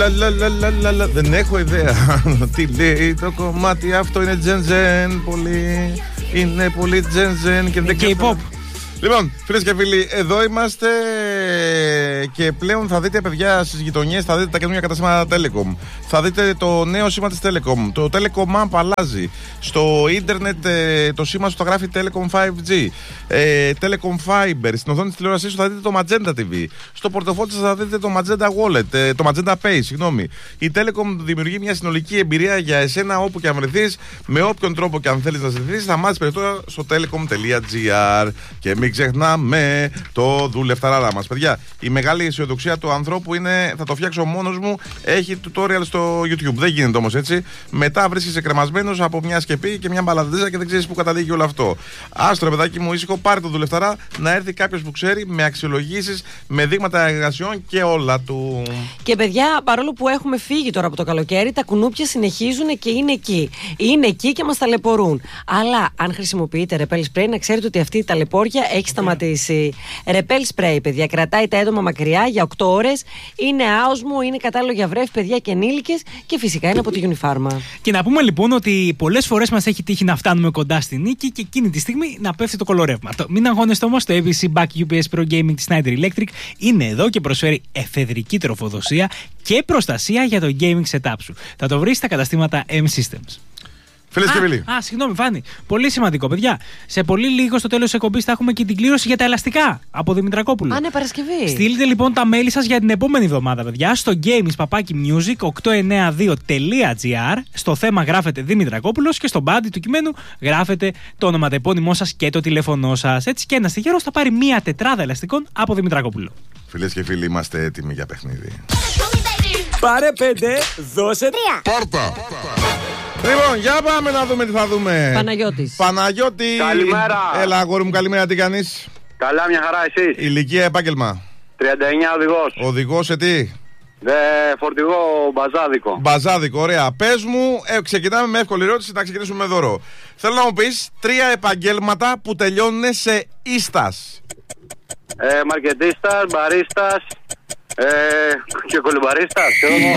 Δεν έχω ιδέα τι λέει το κομμάτι αυτό. Είναι τζεν πολύ. Είναι πολύ τζεν και δεν K-pop. Λοιπόν, φίλες και φίλοι, εδώ είμαστε και πλέον θα δείτε, παιδιά, στις γειτονιές θα δείτε τα καινούργια καταστήματα Telecom. Θα δείτε το νέο σήμα της Telecom. Το Telecom Map αλλάζει. Στο ίντερνετ το σήμα σου το γράφει Telecom 5G. Telecom Fiber. Στην οθόνη της τηλεόρασής σου θα δείτε το Magenta TV. Στο πορτοφόλι σας θα δείτε το Magenta Wallet, το Magenta Pay, συγγνώμη. Η Telecom δημιουργεί μια συνολική εμπειρία για εσένα όπου και αν βρεθείς, με όποιον τρόπο και αν θέλεις να ζητήσεις. Θα μάθεις περισσότερα στο telecom.gr. Και μην ξεχνάμε το δουλευταράδα μας. Παιδιά, η μεγάλη αισιοδοξία του ανθρώπου είναι θα το φτιάξω μόνος μου. Έχει tutorial στο YouTube. Δεν γίνεται όμως έτσι. Μετά βρίσκεσαι κρεμασμένος από μια σκεπή και μια μπαλαντίζα και δεν ξέρεις πού καταλήγει όλο αυτό. Άστρο, παιδάκι μου, ήσυχο, πάρε το δουλευταρά να έρθει κάποιος που ξέρει με αξιολογήσεις, με δείγματα εργασιών και όλα του. Και παιδιά, παρόλο που έχουμε φύγει τώρα από το καλοκαίρι, τα κουνούπια συνεχίζουν και είναι εκεί. Είναι εκεί και μας ταλαιπωρούν. Αλλά αν χρησιμοποιείτε ρεπέλ σπρέι, να ξέρετε ότι αυτή η ταλαιπώρια έχει σταματήσει. Ρεπέλ σπρέι, παιδιά, κρατάει τα έντομα μακριά για 8 ώρες. Είναι άοσμο, είναι κατάλληλο για βρέφη, παιδιά και ενήλικες και φυσικά είναι από τη Unifarma. Και να πούμε λοιπόν ότι πολλές φορές μας έχει τύχει να φτάνουμε κοντά στη νίκη και εκείνη τη στιγμή να πέφτει το κολορεύμα. Μην αγχώνεστε όμως, το ABC Back UPS Pro Gaming της Schneider Electric είναι εδώ και προσφέρει εφεδρική τροφοδοσία και προστασία για το gaming setup σου. Θα το βρεις στα καταστήματα M-Systems. Φίλες και φίλοι. Συγγνώμη, Φάνη. Πολύ σημαντικό, παιδιά. Σε πολύ λίγο στο τέλος της εκπομπής θα έχουμε και την κλήρωση για τα ελαστικά από Δημητρακόπουλο. Ναι, Παρασκευή. Στείλτε λοιπόν τα mail σας για την επόμενη εβδομάδα, παιδιά, στο games@music892.gr. Στο θέμα γράφετε Δημητρακόπουλος και στο body του κειμένου γράφετε το ονοματεπώνυμό σας και το τηλέφωνό σας. Έτσι και ένας τυχερός θα πάρει μία τετράδα ελαστικών από Δημητρακόπουλο. Φίλες και φίλοι, είμαστε έτοιμοι για παιχνίδι. Πάρε 5, δώσε 3. Πάρτα. Λοιπόν, για πάμε να δούμε τι θα δούμε. Παναγιώτη. Καλημέρα. Έλα, αγόρι μου, καλημέρα, τι κάνεις? Καλά, μια χαρά, εσείς? Ηλικία, επάγγελμα? 39, οδηγός. Οδηγός σε τι? Φορτηγό μπαζάδικο. Μπαζάδικο, ωραία. Πες μου, ξεκινάμε με εύκολη ερώτηση, να ξεκινήσουμε με δώρο. Θέλω να μου πεις 3 επαγγέλματα που τελειώνουν σε ίστας. Μαρκετίστας, μπαρίστας και κολυμπαρίστας.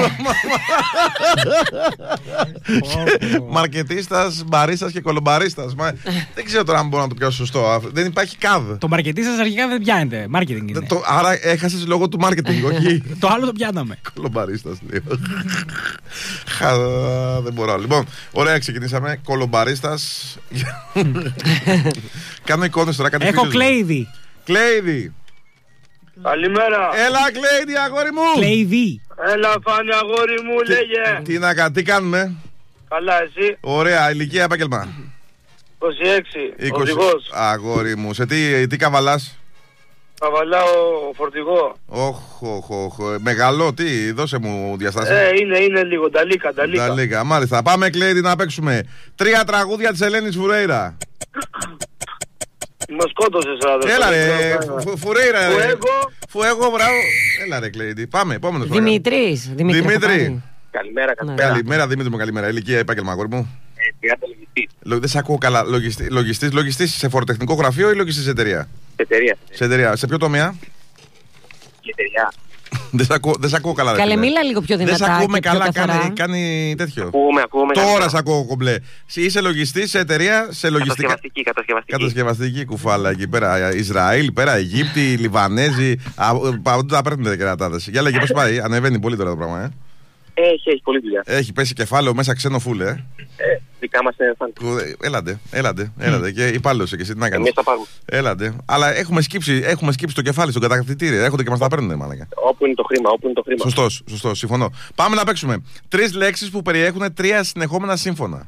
Μαρκετίστας, μπαρίστας και κολυμπαρίστας. Δεν ξέρω τώρα αν μπορώ να το πιάσω σωστό. Δεν υπάρχει καδ. Το μαρκετίστας αρχικά δεν πιάνεται. Μάρκετινγκ είναι. Άρα έχασες λόγω του μάρκετινγκ, όχι. Το άλλο το πιάναμε. Κολυμπαρίστας, λέω. Δεν μπορώ. Λοιπόν, ωραία, ξεκινήσαμε. Κολυμπαρίστας. Κάνω εικόνες τώρα. Έχω κλέιδι. Κλέιδι. Καλημέρα. Έλα, Κλέιδι, αγόρι μου. Κλέιδι. Έλα, Φάνη, αγόρι μου, λέγε. Τι κάνουμε? Καλά, εσύ? Ωραία, ηλικία, επάγγελμα? 26, οδηγός. Αγόρι μου, σε τι καβαλάς? Καβαλάω φορτηγό. Μεγαλό, τι, δώσε μου διαστάσεις. Είναι λίγο, νταλίκα. Μάλιστα, πάμε, Κλέιδι, να παίξουμε 3 τραγούδια της Ελένης Φουρέιρα. Μας σκότωσες, αδερφέ. Έλα ρε, Φουρέιρα. Φουέγο, μπράβο. Έλα ρε, Κλέιδι. Πάμε, επόμενος. Δημήτρη. Καλημέρα, Δημήτρη μου, καλημέρα. Ηλικία, επάγγελμα, αγόρι μου? 30 λογιστής. Δεν σε ακούω καλά. Λογιστής σε φοροτεχνικό γραφείο ή λογιστής σε εταιρεία? Σε εταιρεία. Σε ποιο τομέα? Εταιρεία. Δεν σε ακούω καλά. Καλέ, μίλα λίγο πιο δυνατά. Δεν σε ακούμε καλά, κάνει τέτοιο. Ακούμε. Τώρα σε ακούω κομπλέ. Είσαι λογιστής σε εταιρεία, σε λογιστικά. Κατασκευαστική κουφάλα εκεί πέρα. Ισραήλ, πέρα Αιγύπτη, Λιβανέζοι. Παντού τα παίρνετε και ρατάδες. Για λέγε πώς πάει, ανεβαίνει πολύ τώρα το πράγμα, Έχει πολλή δουλειά. Έχει πέσει κεφάλαιο μέσα ξένο φούλε. Δικά μας είναι Έλατε και υπάλληλος και εσύ τι να κάνεις. Έλατε. Αλλά έχουμε σκύψει το κεφάλι στον κατακτητήριο. Έρχονται και μας τα παίρνουν, μάλακα. Όπου είναι το χρήμα. Σωστός, συμφωνώ. Πάμε να παίξουμε 3 λέξεις που περιέχουν 3 συνεχόμενα σύμφωνα.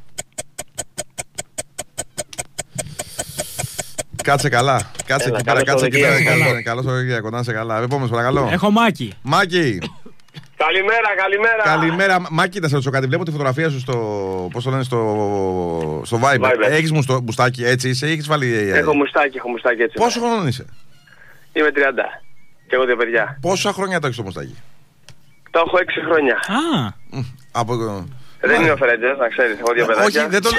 Κάτσε καλά. Κάτσε εκεί πέρα. Καλώς Σαββατοκύριακο, να είσαι καλά. Επόμενος, παρακαλώ. Έχω Μάκη. Καλημέρα. Μάκη, να σε ρωτήσω κάτι. Βλέπω τη φωτογραφία σου στο Viber. Έχεις μουστάκι, έτσι είσαι ή έχεις βάλει? Έχω μουστάκι έτσι. Πόσο χρόνο είσαι? Είμαι 30. Και εγώ 2 παιδιά. Πόσα χρόνια το έχεις το μουστάκι? Το έχω 6 χρόνια. Δεν είναι ο Φερέντζες, να ξέρεις. Εγώ 2 παιδάκια. Όχι, δεν το.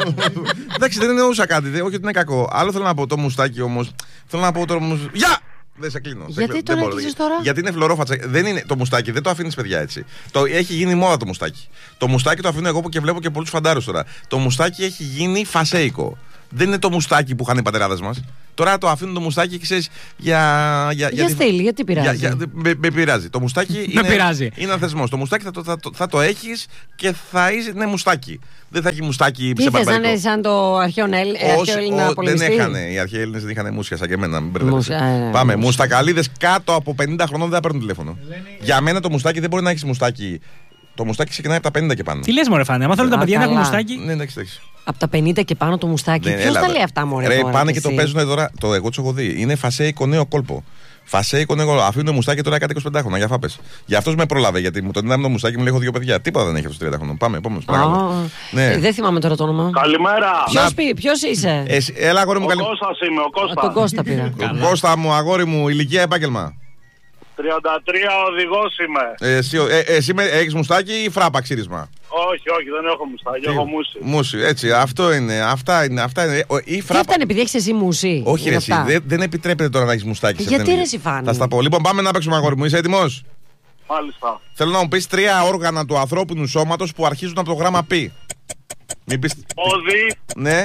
Εντάξει, δεν εννοούσα κάτι. Όχι ότι είναι κακό. Άλλο θέλω να πω το μουστάκι όμως. Θέλω να πω τώρα. Γεια! Δεν σε κλείνω. Γιατί το έκλεισες τώρα? Γιατί είναι φλωρόφατσα. Δεν είναι, το μουστάκι δεν το αφήνεις, παιδιά, έτσι. Έχει γίνει μόδα το μουστάκι. Το μουστάκι το αφήνω εγώ που και βλέπω και πολλούς φαντάρους τώρα. Το μουστάκι έχει γίνει φασέικο. Δεν είναι το μουστάκι που είχαν οι πατεράδες μας. Τώρα το αφήνουν το μουστάκι και ξέρεις για στήλη, γιατί πειράζει. Με πειράζει. Το μουστάκι είναι ένα θεσμός. Το μουστάκι θα το έχεις και θα είσαι μουστάκι. Δεν θα έχει μουστάκι σε μπαρμπαρικό. Τι θες να είναι σαν το αρχαίο Έλληνα πολεμιστή? Οι αρχαίοι Έλληνες δεν είχαν μουσια σαν και εμένα. Πάμε. Μουστακαλίδες κάτω από 50 χρονών δεν θα παίρνουν τηλέφωνο. Για μένα το μουστάκι δεν μπορεί να έχει μουστάκι. Το μουστάκι ξεκινάει από τα 50 και πάνω. Τι λες, μωρέ Φάνη, άμα θέλουν τα παιδιά να έχουν μουστάκι. Ναι, εντάξει. Από τα 50 και πάνω το μουστάκι. Ποιος τα λέει αυτά, μωρέ? Ρε, πάνε και το παίζουν τώρα. Εγώ τους έχω δει. Είναι φασέικο νέο κόλπο. Φασέικο νέο κόλπο. Αφήνουν το μουστάκι τώρα κάτι 25 χρόνια. Για φάπες. Για αυτός με πρόλαβε. Γιατί μου τον είδαμε το μουστάκι, μου λέει: έχω 2 παιδιά. Τίποτα δεν έχει αυτό 30 χρόνια. Πάμε, επόμενος. Δεν θυμάμαι τώρα το όνομα. Καλημέρα. Ποιος είσαι? Έλα, αγόρι μου, καλή. Ο Κώστας είμαι, ο Κώστας. Τον Κώστα πήρα. Κώστα μου, αγόρι μου, ηλικία, επάγγελμα. 33 οδηγός είμαι. Εσύ έχεις μουστάκι ή φράπα ξύρισμα? Όχι, δεν έχω μουστάκι, έχω μουσι. Μουσι, έτσι, αυτό είναι. Αυτά είναι. Τι φτάνει επειδή έχεις εσύ μουσι? Όχι, ρε, εσύ, δεν επιτρέπεται τώρα να έχεις μουστάκι. Γιατί ρε, εσύ Φάνη? Θα στα πω. Λοιπόν, πάμε να παίξουμε, αγόρι μου. Είσαι έτοιμος? Μάλιστα. Θέλω να μου πεις 3 όργανα του ανθρώπινου σώματος που αρχίζουν από το γράμμα π. Μην πεις. Πόδι. Ναι.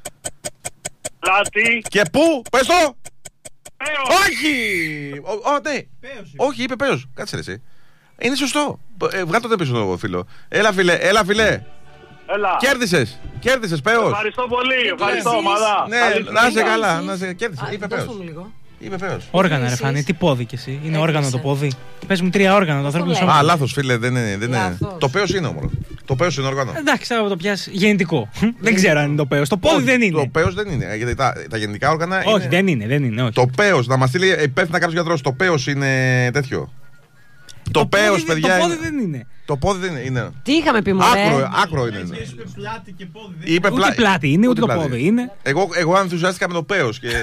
Πλάτη. Και πού? Πες το! Πέος. Όχι! Ναι. Όχι, είπε πέος. Κάτσε ρε εσύ. Είναι σωστό. Βγάλε το πίσω το φίλο. Έλα φίλε. Έλα. Κέρδισες πέος. Ευχαριστώ πολύ. Ευχαριστώ, ομάδα. Ναι, να είσαι καλά. Κέρδισες. Είπε πέος. Όργανα, ρε Φάνη, τι πόδι κι εσύ? Είναι όργανο το πόδι? Πες μου 3 όργανα το ανθρώπινο σώμα. Α, λάθος φίλε, δεν είναι. Το πέος είναι όμως. Το πέος είναι όργανο. Εντάξει, θα το πιάσει γεννητικό. Δεν ξέρω αν είναι το πέος. Το πόδι δεν είναι. Το πέος δεν είναι. Γιατί τα γεννητικά όργανα. Όχι, δεν είναι. Το πέος, να μας στείλει υπεύθυνα κάποιος γιατρός. Το πέος είναι τέτοιο. Το πέος, παιδιά. Το πόδι δεν είναι. Το πόδι δεν είναι. Τι είχαμε πει, μωρέ? Άκρο είναι. Είπε πλάτη είναι, ούτε το πόδι είναι. Εγώ ενθουσιάστηκα με το πέος και.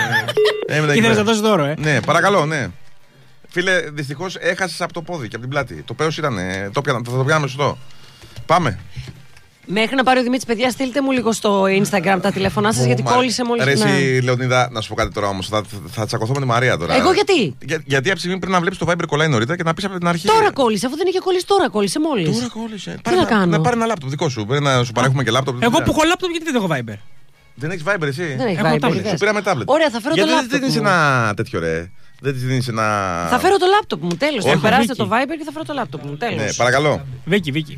Ήθελες να δώσεις δώρο, Ναι, παρακαλώ, ναι. Φίλε, δυστυχώς έχασες από το πόδι και από την πλάτη. Το πέος ήταν. Θα το πιάνουμε σωστό. Πάμε. Μέχρι να πάρει ο Δημήτρης, παιδιά, στείλτε μου λίγο στο Instagram τα τηλέφωνά σας, γιατί κόλλησε μόλις. Ρε εσύ, Λεωνίδα, να σου πω κάτι τώρα όμως. Θα τσακωθώ με τη Μαρία τώρα. Εγώ γιατί? Γιατί από τη στιγμή πρέπει να βλέπεις το Viber κολλάει νωρίτερα και να πεις από την αρχή. Τώρα κόλλησε, αφού δεν είχε κολλήσει, τώρα κόλλησε μόλις. Τώρα κόλλησε. Τι να κάνω? Να πάρει ένα λάπτοπ δικό σου. Πρέπει να σου παρέχουμε και λάπτοπ. Εγώ που έχω λάπτοπ, γιατί δεν έχω Viber? Δεν έχεις Viber εσύ? Δεν έχει Viber. Σου πήραμε tablet. Ωραία, θα φέρω το λάπτοπ. Γιατί δεν δίνεις ένα τέτοιο ρε? Δεν της δίνεις ένα. Θα φέρω το λάπτοπ μου, τέλος. Θα περάσετε το Viber και θα φέρω το λάπτοπ μου, τέλος. Ναι, παρακαλώ. Βίκυ.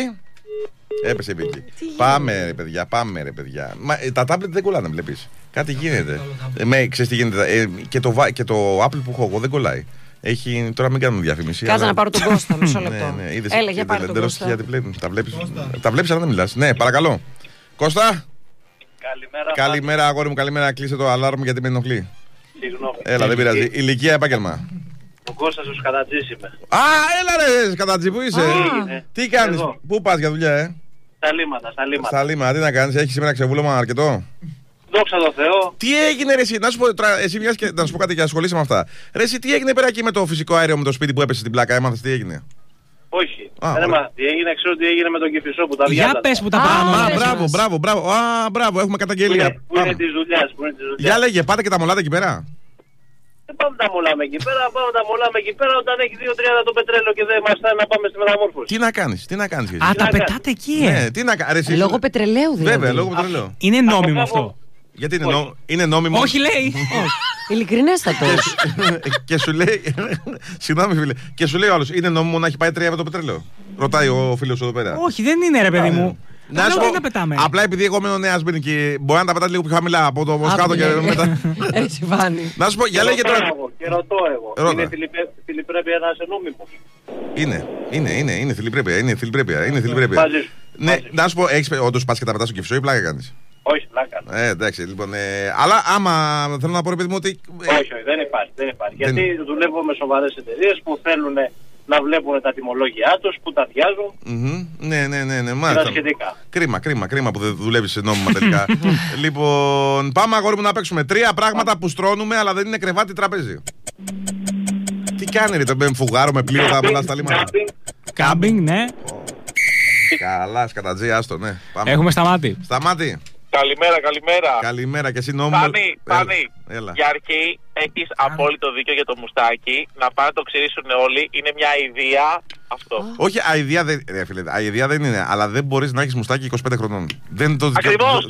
Έπεσε η Βίκυ. Πάμε ρε παιδιά. Τα tablet δεν κολλάνε, βλέπεις. Κάτι γίνεται. Ξέρεις τι γίνεται. Και το Apple που έχω εγώ δεν κολλάει. Τώρα μην κάνουμε διαφήμιση. Κάτσε να πάρω τον Κώστα, μισό λεπτό. Ναι, Έλα, για πάρε τον Κώστα. Τα βλέπεις αλλά δεν μιλάς. Ναι, παρακαλώ. Κώστα. Καλημέρα. Αγόρι μου, καλημέρα. Κλείσε το αλάρμ γιατί με ενοχλεί. Συγγνώμη. Έλα, δεν πειράζει. Ηλικία, επάγγελμα. Ο Κώστας ο Σκατατζής είμαι. Α, έλα ρε, Σκατατζή, πού είσαι? Τι κάνεις, πού πας για δουλειά, Στα Λίμματα. Τι να κάνεις, έχεις σήμερα ξεβούλωμα αρκετό? Δόξα τω Θεώ. Τι έγινε ρε εσύ, να σου πω τώρα, εσύ μιας και να σου πω κάτι και ασχολείσαι με αυτά. Ρε εσύ, τι έγινε πέρα εκεί με το φυσικό αέριο με το σπίτι που έπεσε στην πλάκα, έμαθες τι έγινε? Όχι, δεν έμαθα τι έγινε, ξέρω τι έγινε με τον Κηφισό που τα διάτατα. Για πες που τα πράγματα. Μπράβο, έχουμε καταγγελία. Πού είναι της δουλειάς. Για λέγε, πάτε και τα μολάτε εκεί πέρα? Δεν πάμε τα μολάμε εκεί πέρα, όταν έχει 2-30 το πετρέλαιο και δεν μας φτάνει να πάμε στη μεταμόρφωση. Τι να κάνεις. Α, τα πετάτε εκεί, Ναι, τι να κάνεις. Λόγω πετρελαίου δηλαδή. Βέβαια, λόγω πετρελαίου. Είναι νόμιμο αυτό? Γιατί είναι νόμιμο? Όχι, λέει. Ειλικρινέστατος. Και σου λέει. Συγγνώμη, φίλε. Και σου λέει ο άλλος, είναι νόμιμο να έχει πάει 3 ευρώ το πετρέλαιο? Ρωτάει ο φίλος εδώ πέρα. Όχι, δεν είναι ρε παιδί μου. Να σου πω, απλά επειδή εγώ μένω Νέα Σμύρνη και μπορεί να τα πετάτε λίγο πιο χαμηλά από το Μοσχάτο και μετά. Έτσι φάνη. Να σου πω, για λέγε τώρα. Και ρωτώ εγώ. Είναι θηλυπρέπεια να είσαι νόμιμος? Είναι θηλυπρέπεια. Ναι, να σου πω, έχεις όντως πας και τα πετάς στο Κηφισό ή πλάκα κάνεις? Όχι, πλάκα. Εντάξει, λοιπόν. Αλλά άμα θέλω να πω ρε παιδί μου ότι. Όχι, δεν υπάρχει. Γιατί δουλεύω με σοβαρές εταιρείες που θέλουν να βλέπουν τα τιμολόγια τους, που τα αδειάζουν. Ναι, μάλιστα. Κρίμα που δεν δουλεύεις νόμιμα τελικά. Λοιπόν, πάμε αγόρι μου να παίξουμε 3 πράγματα που στρώνουμε, αλλά δεν είναι κρεβάτι τραπέζι. Τι κάνει ρε, το φουγάρο με πλοίο τα πολλά στα λίμματα? Κάμπινγκ, ναι. Καλά, Σκατατζή, άστο, ναι. Έχουμε Σταμάτη. Σταμάτη. Καλημέρα. Καλημέρα και εσύ νόμιμο. Φάνη, Έλα. για αρχή έχεις απόλυτο δίκιο για το μουστάκι. Να πάνε να το ξηρίσουν όλοι. Είναι μια ιδέα αυτό. Όχι, αηδία δεν, φίλε, αηδία δεν είναι, αλλά δεν μπορείς να έχεις μουστάκι 25 χρονών. Ακριβώς.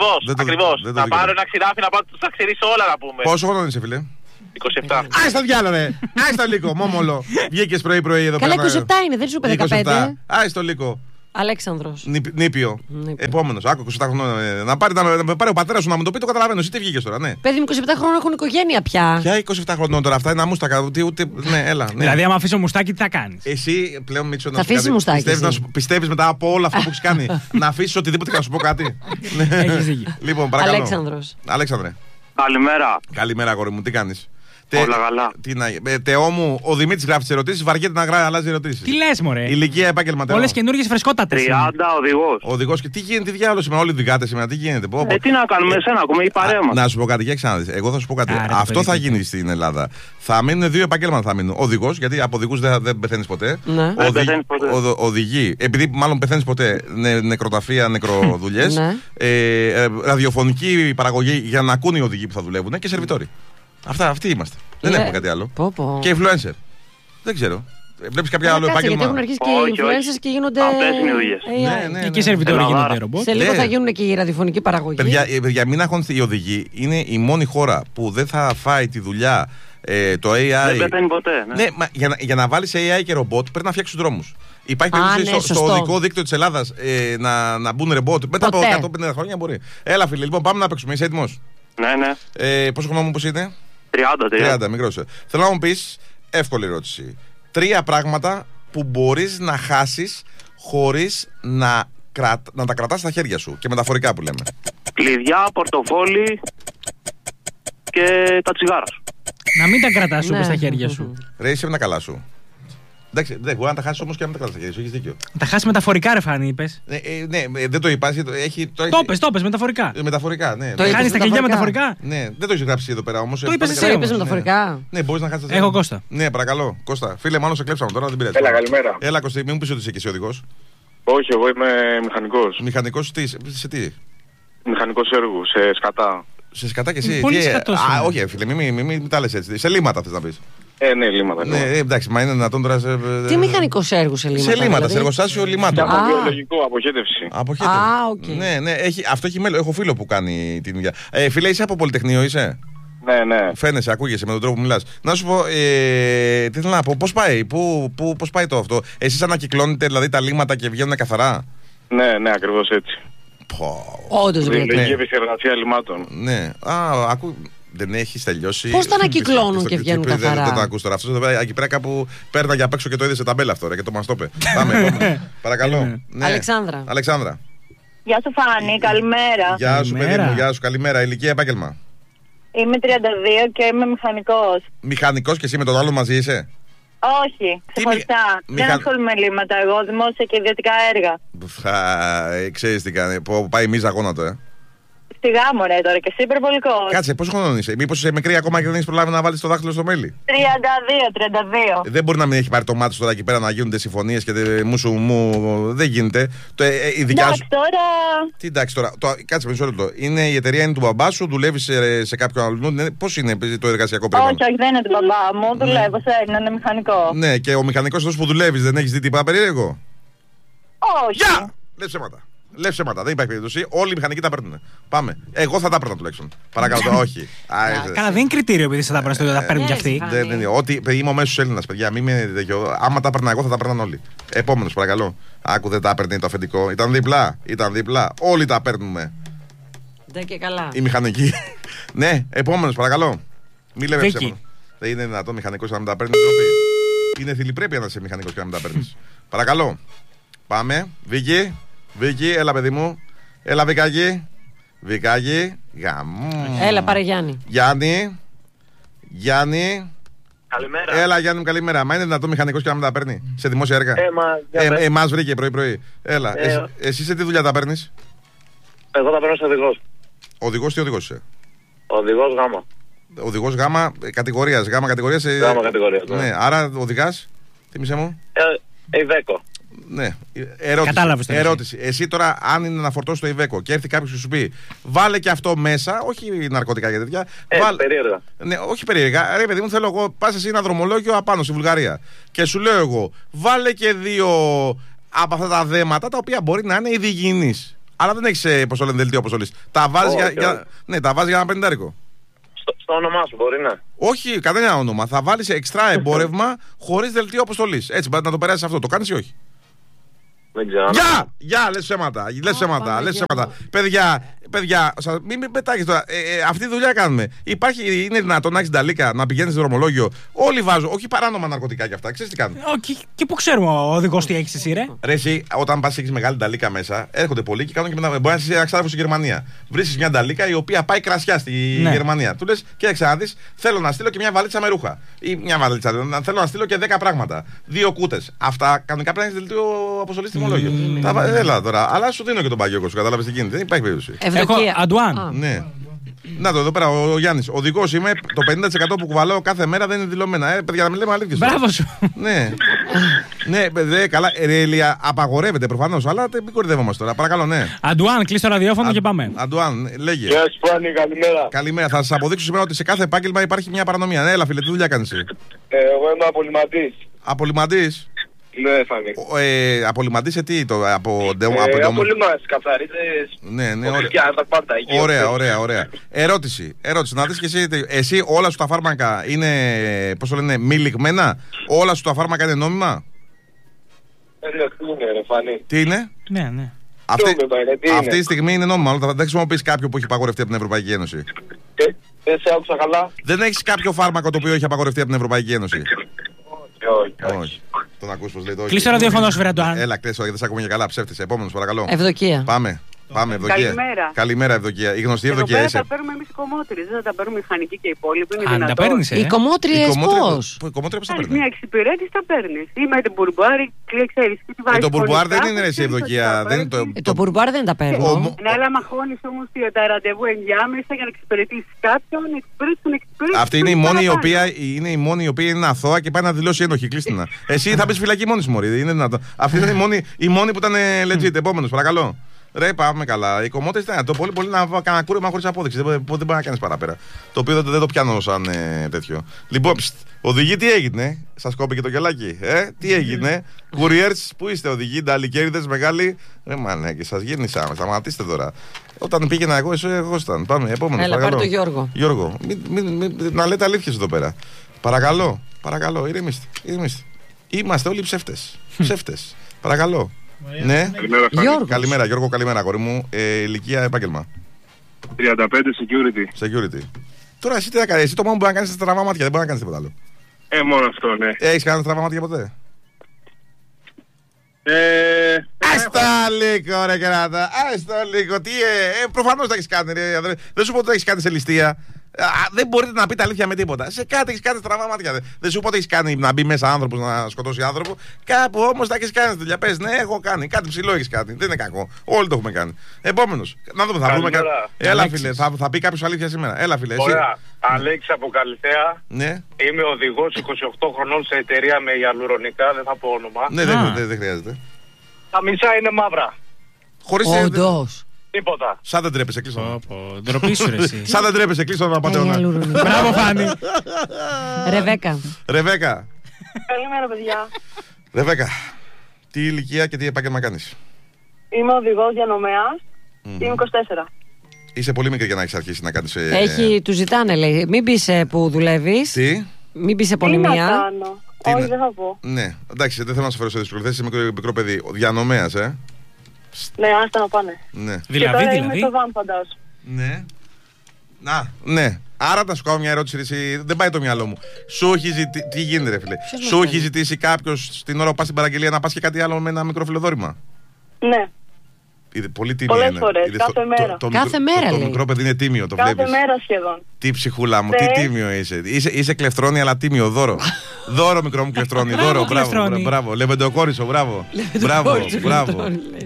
Δεν το Να πάρω ένα ξηράφι να πάω να ξηρίσω όλα να πούμε. Πόσο χρόνο είσαι, φίλε? 27. Άστα διάλο, ρε! Άστα λίγο, μόμολο. Βγήκες πρωί-πρωί εδώ πέρα. Καλά, 27 είναι, δεν σου είπε 15. Άστα λίγο. Αλέξανδρος. Νήπιο. Επόμενος. Άκου 27 χρονών. Να πάρει ο πατέρας σου να μου το πει, το καταλαβαίνω. Εσύ τι βγήκες τώρα, ναι. Παιδί μου, 27 χρόνια έχουν οικογένεια πια. Ποια 27 χρονών τώρα, αυτά είναι αμούστακα. Ναι, έλα. Ναι. Δηλαδή, άμα αφήσω μουστάκι, τι θα κάνεις? Εσύ πλέον, Μίτσο, Θα αφήσεις μουστάκι. Πιστεύεις μετά από όλα αυτά που έχεις κάνει να αφήσεις οτιδήποτε και να σου πω κάτι? Έχεις δίκιο. Λοιπόν, παρακαλώ. Αλέξανδρος. Αλέξανδρε. Καλημέρα. Καλημέρα, αγόρι μου, τι κάνεις? Όλα καλά. Τεό μου, ο Δημήτρης γράφει τις ερωτήσεις, βαριέται να αλλάζει ερωτήσεις. Τι λες, μωρέ? Ηλικία, επάγγελμα, Τεό. Όλες καινούργιες φρεσκότατες. 30 οδηγός. Οδηγός και τι γίνεται, τι διάλογο σήμερα, όλοι οδηγάτε σήμερα, τι γίνεται? Τι να κάνουμε, εσένα ακούμε, η παρέα μας. Να σου πω κάτι, για ξαναδείς. Εγώ θα σου πω κάτι. Άρα, Αυτό θα παιδί, γίνει στην Ελλάδα. Θα μείνουν δύο επαγγέλματα. Θα μείνουν. Οδηγός, γιατί από οδηγούς δεν πεθαίνεις ποτέ. Ναι. Δεν πεθαίνεις ποτέ. Οδηγοί, επειδή μάλλον πεθαίνεις ποτέ, νεκροταφεία, νεκροδουλειές. Ναι. Ραδιοφωνική παραγωγή για να ακούνε οι οδηγοί που θα δουλεύουν και σερβιτόροι. Αυτοί είμαστε. Δεν έχουμε κάτι άλλο. Και influencer. Δεν ξέρω. Βλέπεις κάποια άλλο επάγγελμα? Γιατί έχουν αρχίσει και οι influencers και γίνονται. Αυτές είναι οι δουλειές. Ναι. Και οι σερβιτόροι γίνονται ρομπότ. Σε λίγο θα γίνουν και η ραδιοφωνική παραγωγή. Παιδιά, μην αγχώνεστε, οι οδηγοί είναι η μόνη χώρα που δεν θα φάει τη δουλειά το AI. Δεν πεθαίνει ποτέ. Ναι, για να βάλεις AI και ρομπότ πρέπει να φτιάξεις τους δρόμους. Υπάρχει περίπτωση στο οδικό δίκτυο της Ελλάδας να μπουν ρομπότ. Μετά από 150 χρόνια μπορεί. Έλα, φίλε, λοιπόν, πάμε να παίξουμε. Είσαι έτοιμος? Ναι. Πόσο χρόνο μου είναι? 30. Μικρός. Θέλω να μου πεις, εύκολη ερώτηση. 3 πράγματα που μπορείς να χάσεις χωρίς να τα κρατάς στα χέρια σου. Και μεταφορικά που λέμε. Κλειδιά, πορτοφόλι και τα τσιγάρα σου. Να μην τα κρατάς σου στα χέρια σου. Ρε, είσαι με τα καλά σου. Εντάξει, δεν μπορεί να τα χάσει όμως και να μην τα κρατάς στα χέρια σου. Έχεις δίκιο. Να τα χάσει μεταφορικά, ρε Φάνη, είπες. Ναι, δεν το είπα. Το πες μεταφορικά. Μεταφορικά, ναι. Το χάνεις τα κλειδιά μεταφορικά. Ναι, δεν το έχεις γράψει εδώ πέρα όμως. Το είπες εσύ. Το είπες μεταφορικά. Ναι, μπορείς να χάσεις. Έχω Κώστα. Ναι, παρακαλώ. Κώστα, φίλε, μάλλον σε κλέψαμε τώρα, δεν πειράζει. Έλα, καλημέρα. Έλα, Κωστή, μην μου πεις ότι είσαι και εσύ οδηγός. Όχι, εγώ είμαι μηχανικός. Μηχανικός σε τι? Μηχανικός έργου, σε σκατά. Σε σκατά και εσύ. Πολύ σκατός. Όχι, φίλε, μην τα λες έτσι. Σε λίματα θες να πεις? Ναι, λίματα. Ναι, εντάξει, μα είναι δυνατόν τώρα. Τι μηχανικός έργου σε λίματα? Σε λίματα, σε εργοστάσιο λιμάτων. Από βιολογικό, αποχέτευση. οκ. Ναι, αυτό έχει μέλλον. Έχω φίλο που κάνει την δουλειά. Φίλε, είσαι από Πολυτεχνείο, είσαι? Ναι. Φαίνεσαι, ακούγεσαι με τον τρόπο που μιλάς. Να σου πω, τι θέλω να πω, πώς πάει, πώς πάει το αυτό? Εσείς ανακυκλώνετε δηλαδή τα λίματα και βγαίνουν καθαρά? Ναι, ακριβώς έτσι. Όντως, βιολογική επεξεργασία λιμάτων. Ναι, δεν έχει τελειώσει. Πώς τα ανακυκλώνουν και βγαίνουν καθαρά? Δεν το ακούς τώρα. Αυτό εδώ εκεί πέρα κάπου πέρναγε απ' έξω και το είδε σε ταμπέλα αυτό και το μας το είπε. Πάμε, παρακαλώ. Αλεξάνδρα. Γεια σου Φάνη, καλημέρα. Γεια σου παιδί μου, γεια σου, καλημέρα. Ηλικία, επάγγελμα? Είμαι 32 και είμαι μηχανικός. Μηχανικός και εσύ με τον άλλο μαζί είσαι? Όχι, ξεχωριστά. Δεν ασχολούμαι με λίμματα εγώ, δημόσια και ιδιωτικά έργα. Ξέρεις τι κάνει, πάει μίζα γόνατο, Στη γάμο ρε τώρα και εσύ υπερβολικός. Κάτσε, πόσο χρόνο είσαι? Μήπως είσαι μικρή ακόμα και δεν έχεις προλάβει να βάλεις το δάχτυλο στο μέλι? 32. Δεν μπορεί να μην έχει πάρει το μάτι τώρα εκεί πέρα να γίνονται συμφωνίες και μου. Δεν γίνεται. Εντάξει τώρα. Τι εντάξει τώρα. Κάτσε μισό λεπτό. Η εταιρεία είναι του μπαμπά σου, δουλεύεις σε κάποιον αλλού? Πώς είναι το εργασιακό περιβάλλον? Όχι, δεν είναι του μπαμπά μου. Δουλεύω σε έναν μηχανικό. Ναι, και ο μηχανικός αυτός που δουλεύεις δεν έχεις δει τίποτα περίεργο? Όχι. Γεια! Λες ψέματα. Λες ψέματα, δεν υπάρχει περίπτωση. Όλοι οι μηχανικοί τα παίρνουν. Πάμε. Εγώ θα τα παίρνα τουλάχιστον. Παρακαλώ, όχι. Καλά, δεν είναι κριτήριο επειδή θα τα παίρνουν στο τα παίρνουν κι αυτοί. Είμαι ο μέσος Έλληνας, παιδιά. Άμα τα παίρνα εγώ, θα τα παίρναν όλοι. Επόμενος, παρακαλώ. Άκου, δεν τα παίρνει το αφεντικό. Ήταν δίπλα. Όλοι τα παίρνουμε. Δεν και καλά. Οι μηχανικοί. Ναι, επόμενος, παρακαλώ. Μη λέμε ψέματα. Δεν είναι δυνατόν μηχανικός να μην τα παίρνει. Είναι θηλυπρέπεια να είσαι μηχανικός και να μην τα παίρνει. Παρακαλώ. Πάμε. Βίκη, έλα παιδί μου. Έλα Βικάκι. Γαμ. Έλα πάρε Γιάννη. Γιάννη. Καλημέρα. Έλα Γιάννη μου, καλημέρα. Μα είναι δυνατόν μηχανικός και να μην τα παίρνει σε δημόσια έργα? Μας βρήκε πρωί. Έλα. Εσύ σε τι δουλειά τα παίρνεις? Εγώ τα παίρνω σε οδηγός. Οδηγός, τι οδηγός είσαι? Οδηγός Γάμα. Οδηγός Γάμα κατηγορίας. Γάμα κατηγορίας. Ναι, άρα οδηγάς, θύμισε μου. Η 10. Ναι. Ερώτηση. Εσύ τώρα, αν είναι να φορτώσει το Iveco και έρθει κάποιο και σου πει, βάλε και αυτό μέσα, όχι ναρκωτικά και τέτοια. Περίεργα. Ναι, όχι περίεργα. Ρε παιδί μου, θέλω εγώ, πα εσύ ένα δρομολόγιο απάνω στη Βουλγαρία. Και σου λέω εγώ, βάλε και 2 από αυτά τα δέματα τα οποία μπορεί να είναι ειδηγενείς. Αλλά δεν έχει δελτίο αποστολής. Τα βάζει για ένα 50. Στο όνομά σου μπορεί να. Όχι, κανένα όνομα. Θα βάλεις εξτρά εμπόρευμα χωρίς δελτίο αποστολής. Έτσι, να το περάσεις αυτό. Το κάνεις ή όχι? Δεν ξέρω. Γεια! Λες ψέματα. Παιδιά, μην με πετάγεις τώρα. Αυτή τη δουλειά κάνουμε. Είναι δυνατόν να έχεις νταλίκα, να πηγαίνεις στο δρομολόγιο? Όλοι βάζουν, όχι παράνομα ναρκωτικά κι αυτά. Ξέρεις τι κάνουν? Και πού ξέρουμε ο οδηγός τι έχεις εσύ, ρε? Ρε, εσύ, όταν πας έχεις μεγάλη νταλίκα μέσα, έρχονται πολλοί και κάνουν και μετά. Μπορεί να είσαι αξάδερφος στη Γερμανία. Βρίσκεις μια νταλίκα η οποία πάει κρασιά στη Γερμανία. Του λες, κοίταξε να δεις, θέλω να στείλω και μια βαλίτσα με ρούχα. Ή μια βαλίτσα, θέλω να στείλω και 10 πράγματα. 2 κούτες. Αυτά κανονικά πρέπει να έχεις δελτίο αποστολής τιμολόγιο. Έλα τώρα, αλλά σου δίνω και τον παγιόκο σου, κατάλαβες τι γίνεται. Δεν υπάρχει περίπτωση. Έχω Αντουάν. Ναι. Να το εδώ πέρα ο Γιάννης. Οδηγός είμαι, το 50% που κουβαλάω κάθε μέρα δεν είναι δηλωμένα. Παιδιά, να μην λέμε αλήθειες. Μπράβο σου. Ναι. Ναι, παιδιά, καλά. Ρέλια απαγορεύεται προφανώς, αλλά μην κορυδεύομαστε τώρα. Παρακαλώ, ναι. Αντουάν, κλείς το ραδιόφωνο και πάμε. Αντουάν, λέγε. Γεια σου, Φάνη, καλημέρα. Καλημέρα. Θα σας αποδείξω σήμερα ότι σε κάθε επάγγελμα υπάρχει μια παρανομία. Ναι, έλα, φίλε, τι δουλειά κάνεις? Εγώ είμαι απολυμαντής. Απολυμαντής. Ναι, Φάνη. Απολυμαντής σε τι? Απολυμάς, καθαρίζεις. Ναι, ωραία. Ερώτηση. Να δεις και εσύ όλα σου τα φάρμακα είναι, πώς το λένε, μη λιγμένα? Όλα σου τα φάρμακα είναι νόμιμα? Τι είναι, ρε Φάνη? Τι είναι? Ναι. Αυτή τη στιγμή είναι νόμιμα. Δεν χρησιμοποιείς κάποιο που έχει απαγορευτεί από την Ευρωπαϊκή Ένωση. Δεν σε άκουσα καλά. Δεν έχεις κάποιο φάρμακο το οποίο έχει απαγορευτεί από την Ευρωπαϊκή Ένωση? Όχι. Τον ακούς πως λέει το όχι? Κλείς το ραδιόφωνο σου, Αντουάν. Έλα, κλείσω, γιατί δεν σ' ακούμε για καλά. Ψεύτησε. Επόμενος, παρακαλώ. Ευδοκία. Πάμε, Ευδοκία. Καλημέρα, Ευδοκία. Η γνωστή Ευδοκία είσαι. Θα τα παίρνουμε εμείς οι κομμότριες, δεν θα τα παίρνουμε μηχανικοί και οι υπόλοιποι. Αν τα παίρνεις, Οι κομμότριες πώς? Οι κομμότριες πώς τα Έχεις παίρνεις? μια εξυπηρέτηση, τα παίρνεις. Ή με την μπουρμπάρ, ξέρεις τι βάζεις. Το μπουρμπάρ δεν είναι εσύ Ευδοκία. Το μπουρμπάρ δεν τα παίρνω. Ναι, αλλά μαχώνεις όμως τα ραντεβού ενδιάμεσα για να εξυπηρετήσεις κάποιον. Αυτή είναι η μόνη η οποία είναι αθώα και πάει να δηλώσει ένοχη. Κλείστηνα. Εσύ θα μπεις φυλακή μόνη σου, μωρή. Είναι δυνατό. Αυτή είναι η μόνη που ήταν legit. Επόμενος, παρακαλώ. Ρε, πάμε καλά. Οι κομμότες ήταν το πολύ να κάνει κούρεμα χωρίς απόδειξη. Δεν μπορεί να κάνει παραπέρα. Το οποίο δεν το πιάνω σαν τέτοιο. Λοιπόν, οδηγοί, τι έγινε? Σας κόπηκε το κελάκι? Τι έγινε? Couriers, πού είστε οδηγοί? Νταλικέριδες μεγάλοι. Ρε, μανέκι, σας γύρνησα. Σταματήστε τώρα. Όταν πήγαινα εγώ ήταν. Πάμε, επόμενο. Έλα, πάρε το Γιώργο. Γιώργο, να λέτε αλήθειες εδώ πέρα. Παρακαλώ, ηρεμήστε. Είμαστε όλοι ψεύτες. Παρακαλώ. Ναι. Καλημέρα, Γιώργο, καλημέρα, αγόρι μου. Ηλικία, επάγγελμα? 35, security. Τώρα εσύ τι θα κάνεις? Εσύ το μόνο που μπορεί να κάνεις είναι στραβά μάτια, δεν μπορεί να κάνεις τίποτα άλλο. Μόνο αυτό, ναι. Έχεις κάνει στραβά μάτια ποτέ? Άστα λίγο, ρε κεράτα. Άστα λίγο. Τι προφανώς τα έχεις κάνει, ρε. Δεν σου πω ότι το έχεις κάνει σε ληστεία. Δεν μπορείτε να πείτε αλήθεια με τίποτα. Σε κάτι έχεις κάνει στραβά μάτια. Δεν σου πω ότι έχεις κάνει να μπει μέσα άνθρωπος να σκοτώσει άνθρωπο. Κάπου όμως τα έχεις κάνει στη δουλειά. Πες, ναι, έχω κάνει. Κάτι ψηλό έχεις κάνει. Δεν είναι κακό. Όλοι το έχουμε κάνει. Επόμενος. Να δούμε, θα βρούμε κάτι. Έλα, φίλε, θα πει κάποιος αλήθεια σήμερα. Έλα, φίλε. Ωραία. Αλέξη από Καλυθέα. Ναι. Είμαι οδηγός 28 χρονών σε εταιρεία με ιαλουρονικά. Δεν θα πω όνομα. Ναι, δεν χρειάζεται. Τα μισά είναι μαύρα. Χωρίς. Όντως. Τίποτα. Σαν δεν τρέπεσαι, κλείσω. Ντροπή σου, ρε εσύ. Σαν δεν τρέπεσαι, κλείσω να πατεώνα. Μπράβο, Φάνη. Ρεβέκα. Καλημέρα, παιδιά. Ρεβέκα, τι ηλικία και τι επάγγελμα κάνεις? Είμαι οδηγός διανομέας και είμαι 24. Είσαι πολύ μικρή για να έχεις αρχίσει να κάνεις. Του ζητάνε, λέει. Μην πεις που δουλεύεις. Τι? Μην πεις σε πολυμία. Τι να κάνω? Όχι, δεν θα πω. Ναι, εντάξει, δεν θέλω να σε φέρω σε δύσκολη θέση. Είμαι μικρό παιδί. Διανομέας, Ναι, άστα να πάνε. Ναι. Δηλαδή. Είμαι το βαν, φαντάζομαι. Ναι. Ναι. Άρα θα σου κάνω μια ερώτηση, εσύ, δεν πάει το μυαλό μου. Σου έχει ζητήσει. Τι γίνεται, ρε φίλε? Σου έχει ζητήσει κάποιος την ώρα που πας στην παραγγελία να πας και κάτι άλλο με ένα μικρό φιλοδόρημα? Ναι. Πολύ τίμιο. Πολλές φορές, κάθε μέρα. Κάθε μέρα, το λέει. μικρό παιδί είναι τίμιο, το Κάθε βλέπεις. μέρα σχεδόν. Τι ψυχούλα μου, τι τίμιο είσαι. Είσαι κλεφτρόνη, αλλά τίμιο, δώρο. Δώρο, μικρό μου κλεφτρόνη, δώρο. Μπράβο. Λεβεντοκόρισο, μπράβο.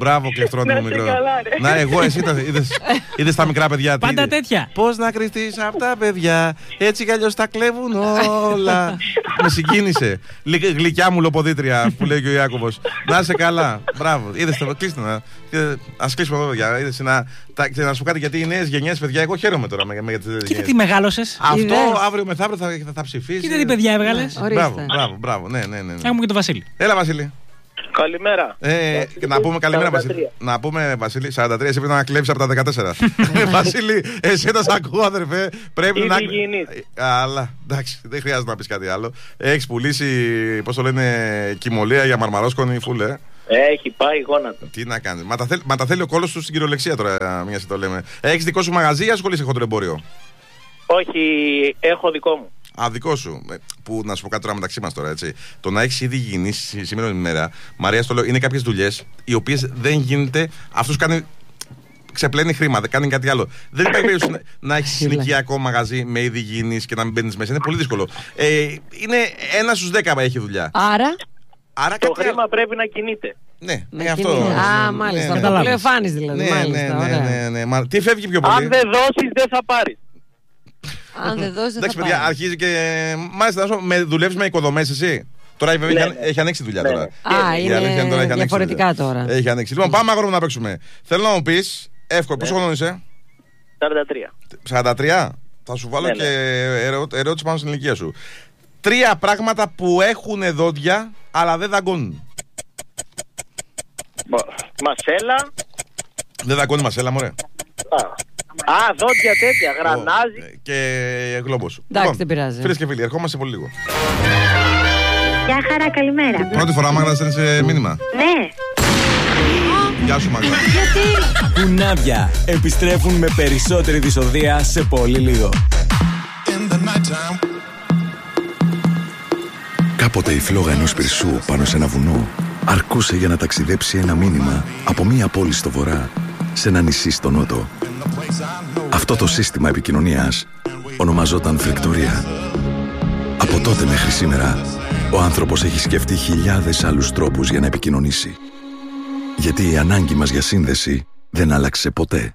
Μπράβο, κλεφτρόνι μου μικρό. Να, εγώ, εσύ είδες τα μικρά παιδιά. Πάντα τέτοια. Πώς να κρυφτείς από τα παιδιά, έτσι κι αλλιώς τα κλέβουν όλα. Με συγκίνησε. Γλυκιά μου λοποδίτρια που λέει και ο Ιάκωβος. Να είσαι καλά. Μπράβο. Είδες το, κλείστε να. Ας κλείσουμε εδώ, παιδιά. Είδες να σου πω κάτι, γιατί οι νέες γενιές, παιδιά, εγώ χαίρομαι τώρα με τις νέες γενιές. Κοίτα τι μεγάλωσες. Αυτό αύριο μεθαύριο θα ψηφίσει. Κοίτα τι παιδιά έβγαλες. Μπράβο. Ναι. Έχουμε και τον Βασίλη. Έλα, Βασίλη. Καλημέρα. Να πούμε καλημέρα, Βασίλη. Να πούμε, Βασίλη, 43, εσύ πρέπει να κλέψεις από τα 14. Βασίλη, εσένα σ' ακούω, αδερφέ. Πρέπει να. Αλλά εντάξει, δεν χρειάζεται να πεις κάτι άλλο. Έχεις πουλήσει, πώς το λένε, κυμολία για μαρμαρόσκονη φούλε. Έχει πάει γόνατο. Τι να κάνεις. Μα τα θέλει ο κόλος του στην κυριολεξία τώρα, μια το λέμε. Έχεις δικό σου μαγαζί ή ασχολείσαι χοντροεμπόριο? Όχι, έχω δικό μου. Α, δικό σου. Που να σου πω κάτι τώρα μεταξύ μας τώρα, έτσι. Το να έχεις ήδη γεννήσει σήμερα την ημέρα, Μαρία, στο λέω, είναι κάποιες δουλειές οι οποίες δεν γίνεται. Αυτούς κάνει. Ξεπλένει χρήμα, δεν κάνει κάτι άλλο. Δεν υπάρχει περίπτωση να έχεις συνοικιακό μαγαζί με ήδη υγιεινής και να μην μπαίνεις μέσα. Είναι πολύ δύσκολο. Είναι 1 στους 10 έχει δουλειά. Άρα το χρήμα πρέπει να κινείται. Ναι, αυτό. Α, μάλιστα. Το πλεοφάνης δηλαδή. Ναι. Τι φεύγει πιο πολύ? Αν δεν δώσεις, δεν θα πάρεις. Αν δεν δώσεις, δεν εντάξει, θα παιδιά, πάρεις. αρχίζει και. Μάλιστα, δουλεύεις με οικοδομές εσύ? Τώρα έχει ανοίξει δουλειά τώρα. Είναι διαφορετικά τώρα. Έχει ανοίξει. Λοιπόν, πάμε αγόρι να παίξουμε. Θέλω να μου πεις, εύκολο, πόσο χρόνο είσαι? 43. 43. Θα σου βάλω και ερώτηση πάνω στην ηλικία σου. 3 πράγματα που έχουν δόντια αλλά δεν δαγκώνουν. Μασέλα. Δεν δαγκώνει μασέλα, μωρέ. Δόντια τέτοια, γρανάζι. Και γλόμπος. Εντάξει, δεν πειράζει. Φίλες και φίλοι, ερχόμαστε πολύ λίγο. Γεια χαρά, καλημέρα. Πρώτη φορά, Μάγδα, στέλνεις μήνυμα? Ναι. Γεια σου, Μάγδα. Κουνάβια επιστρέφουν με περισσότερη δυσοδεία σε πολύ λίγο. Κάποτε η φλόγα ενός πυρσού πάνω σε ένα βουνό αρκούσε για να ταξιδέψει ένα μήνυμα από μία πόλη στο βορρά σε ένα νησί στο νότο. Αυτό το σύστημα επικοινωνίας ονομαζόταν φρεκτορία. Από τότε μέχρι σήμερα, ο άνθρωπος έχει σκεφτεί χιλιάδες άλλους τρόπους για να επικοινωνήσει. Γιατί η ανάγκη μας για σύνδεση δεν άλλαξε ποτέ.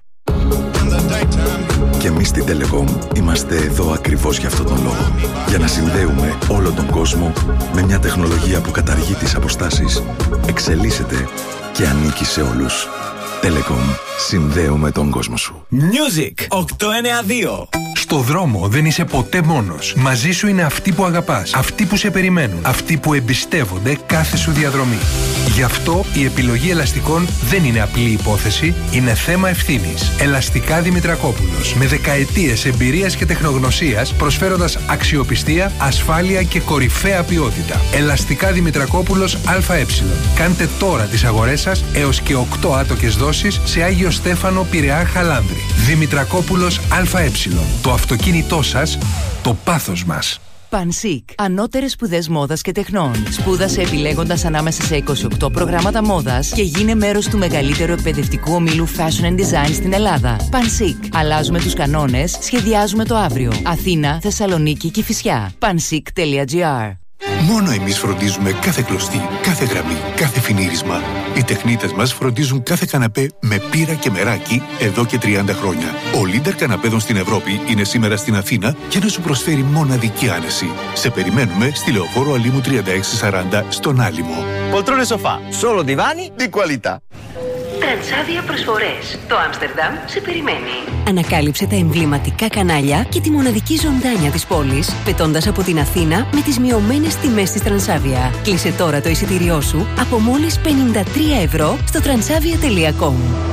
Και εμείς στην Telecom είμαστε εδώ ακριβώς για αυτόν τον λόγο. Για να συνδέουμε όλο τον κόσμο με μια τεχνολογία που καταργεί τις αποστάσεις, εξελίσσεται και ανήκει σε όλους. Telecom. Συνδέουμε τον κόσμο σου. Music 892. Στο δρόμο δεν είσαι ποτέ μόνος. Μαζί σου είναι αυτοί που αγαπάς, αυτοί που σε περιμένουν, αυτοί που εμπιστεύονται κάθε σου διαδρομή. Γι' αυτό η επιλογή ελαστικών δεν είναι απλή υπόθεση, είναι θέμα ευθύνης. Ελαστικά Δημητρακόπουλος. Με δεκαετίες εμπειρίας και τεχνογνωσίας, προσφέροντας αξιοπιστία, ασφάλεια και κορυφαία ποιότητα. Ελαστικά Δημητρακόπουλος ΑΕ. Κάντε τώρα τις αγορές σας έως και 8 άτοκες δόσεις σε Άγιο Στέφανο, Πειραιά, Χαλάνδρη. Δημητρακόπουλος ΑΕ. Το αυτοκίνητό σας, το πάθος μας. Πανσίκ. Ανώτερες σπουδές μόδας και τεχνών. Σπούδασε επιλέγοντας ανάμεσα σε 28 προγράμματα μόδας και γίνε μέρος του μεγαλύτερου εκπαιδευτικού ομίλου Fashion and Design στην Ελλάδα. Πανσίκ. Αλλάζουμε τους κανόνες, σχεδιάζουμε το αύριο. Αθήνα, Θεσσαλονίκη, Κηφισιά. Pansik.gr. Μόνο εμείς φροντίζουμε κάθε κλωστή, κάθε γραμμή, κάθε φινίρισμα. Οι τεχνίτες μας φροντίζουν κάθε καναπέ με πύρα και μεράκι εδώ και 30 χρόνια. Ο Λίντερ καναπέδων στην Ευρώπη είναι σήμερα στην Αθήνα για να σου προσφέρει μοναδική άνεση. Σε περιμένουμε στη Λεωφόρο Αλήμου 3640 στον Άλυμο. Poltrone sofà, solo divani di qualità. Τρανσάβια προσφορές. Το Άμστερνταμ σε περιμένει. Ανακάλυψε τα εμβληματικά κανάλια και τη μοναδική ζωντάνια της πόλης, πετώντας από την Αθήνα με τις μειωμένες τιμές της Τρανσάβια. Κλείσε τώρα το εισιτήριό σου από μόλις 53 ευρώ στο transavia.com.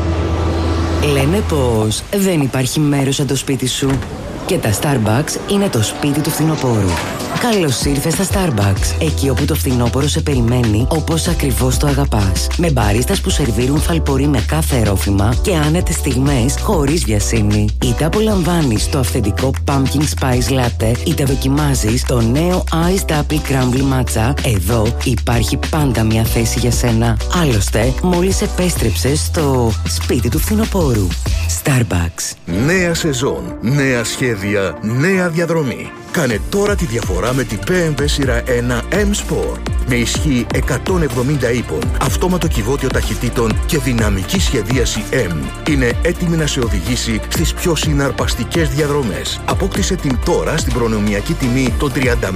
Λένε πως δεν υπάρχει μέρος σαν το σπίτι σου. Και τα Starbucks είναι το σπίτι του φθινοπόρου. Καλώς ήρθες στα Starbucks, εκεί όπου το φθινόπωρο σε περιμένει όπως ακριβώς το αγαπάς. Με μπαρίστας που σερβίρουν φαλπορί με κάθε ερόφημα και άνετες στιγμές χωρίς βιασύνη. Είτε απολαμβάνεις το αυθεντικό Pumpkin Spice Latte, είτε δοκιμάζεις το νέο Iced Apple Crumble Matcha, εδώ υπάρχει πάντα μια θέση για σένα. Άλλωστε, μόλις επέστρεψες στο σπίτι του φθινοπόρου. Starbucks. Νέα σεζόν, νέα σχέδια, νέα διαδρομή. Κάνε τώρα τη διαφορά με την BMW σειρά 1 M-Sport. Με ισχύ 170 ύπων, αυτόματο κυβότιο ταχυτήτων και δυναμική σχεδίαση M. Είναι έτοιμη να σε οδηγήσει στις πιο συναρπαστικές διαδρομές. Απόκτησε την τώρα στην προνομιακή τιμή των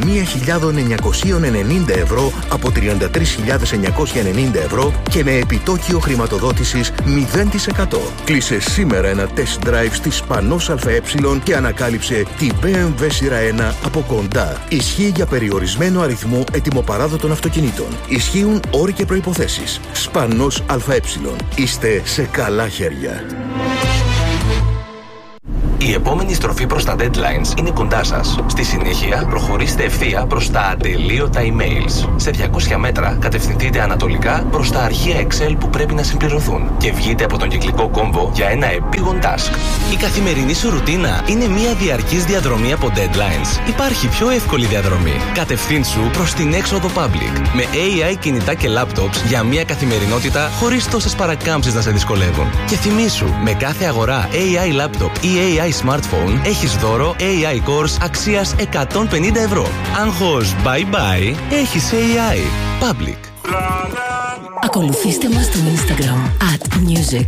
31.990 ευρώ από 33.990 ευρώ και με επιτόκιο χρηματοδότησης 0%. Κλείσε σήμερα ένα test drive στη Σπανός ΑΕ και ανακάλυψε την BMW σειρά 1 από κοντά. Ισχύει για περιορισμένο αριθμό ετοιμοπαράδοτων αυτοκινήτων. Ισχύουν όροι και προϋποθέσεις. Σπανός ΑΕ. Είστε σε καλά χέρια. Η επόμενη στροφή προς τα deadlines είναι κοντά σας. Στη συνέχεια, προχωρήστε ευθεία προς τα ατελείωτα emails. Σε 200 μέτρα, κατευθυνθείτε ανατολικά προς τα αρχεία Excel που πρέπει να συμπληρωθούν και βγείτε από τον κυκλικό κόμβο για ένα επίγον task. Η καθημερινή σου ρουτίνα είναι μια διαρκής διαδρομή από deadlines. Υπάρχει πιο εύκολη διαδρομή. Κατευθύνσου προς την έξοδο public. Με AI κινητά και laptops για μια καθημερινότητα χωρίς τόσες παρακάμψεις να σε δυσκολεύουν. Και θυμήσου, με κάθε αγορά AI laptop ή AI smartphone έχεις δώρο AI cores αξίας 150 ευρώ. Άγχος bye bye, έχεις AI. Public. Ακολουθήστε μας στο Instagram @music_.